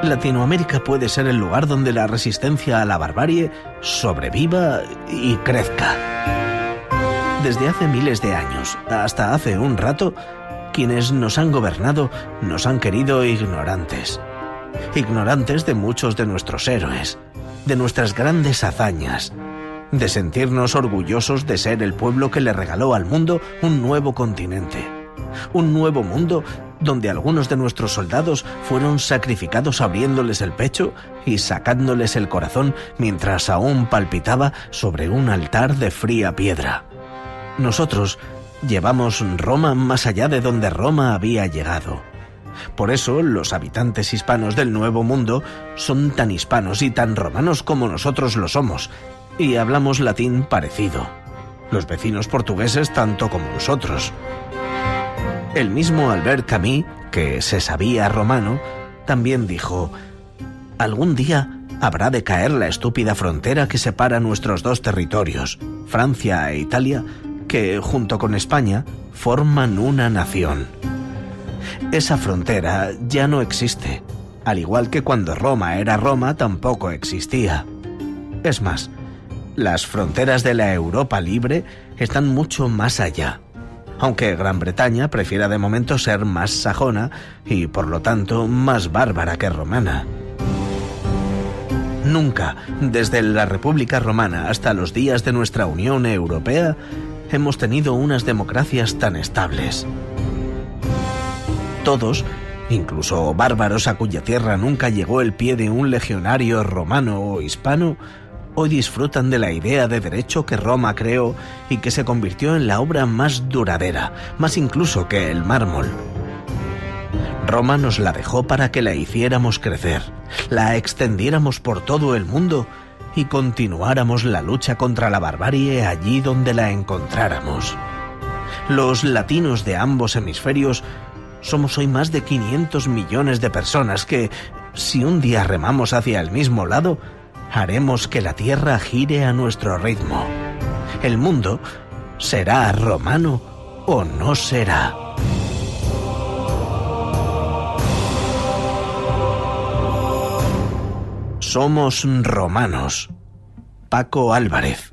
Latinoamérica puede ser el lugar donde la resistencia a la barbarie sobreviva y crezca. Desde hace miles de años hasta hace un rato, quienes nos han gobernado nos han querido ignorantes. Ignorantes de muchos de nuestros héroes, de nuestras grandes hazañas, de sentirnos orgullosos de ser el pueblo que le regaló al mundo un nuevo continente. Un nuevo mundo donde algunos de nuestros soldados fueron sacrificados abriéndoles el pecho y sacándoles el corazón mientras aún palpitaba sobre un altar de fría piedra. Nosotros llevamos Roma más allá de donde Roma había llegado. Por eso los habitantes hispanos del Nuevo Mundo son tan hispanos y tan romanos como nosotros lo somos, y hablamos latín parecido. Los vecinos portugueses tanto como nosotros. El mismo Albert Camus, que se sabía romano, también dijo: algún día habrá de caer la estúpida frontera que separa nuestros dos territorios, Francia e Italia, que, junto con España, forman una nación. Esa frontera ya no existe, al igual que cuando Roma era Roma tampoco existía. Es más, las fronteras de la Europa libre están mucho más allá, aunque Gran Bretaña prefiera de momento ser más sajona y, por lo tanto, más bárbara que romana. Nunca, desde la República Romana hasta los días de nuestra Unión Europea, hemos tenido unas democracias tan estables. Todos, incluso bárbaros a cuya tierra nunca llegó el pie de un legionario romano o hispano, hoy disfrutan de la idea de derecho que Roma creó y que se convirtió en la obra más duradera, más incluso que el mármol. Roma nos la dejó para que la hiciéramos crecer, la extendiéramos por todo el mundo y continuáramos la lucha contra la barbarie allí donde la encontráramos. Los latinos de ambos hemisferios somos hoy más de 500 millones de personas que, si un día remamos hacia el mismo lado, haremos que la tierra gire a nuestro ritmo. El mundo será romano o no será. Somos romanos. Paco Álvarez.